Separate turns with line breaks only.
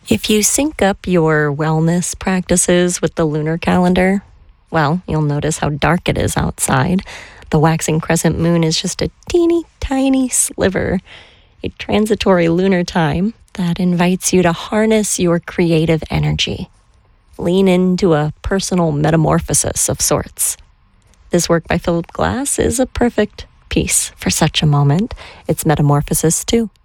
If you sync up your wellness practices with the lunar calendar, well, you'll notice how dark it is outside. The waxing crescent moon is just a teeny tiny sliver, a transitory lunar time that invites you to harness your creative energy. Lean into a personal metamorphosis of sorts. This work by Philip Glass is a perfect piece for such a moment. It's Metamorphosis too.